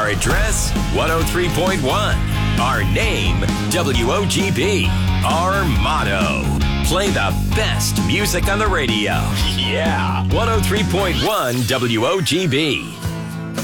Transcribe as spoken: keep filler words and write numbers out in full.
Our address, one oh three point one. Our name, W O G B. Our motto, play the best music on the radio. Yeah, one oh three point one W O G B.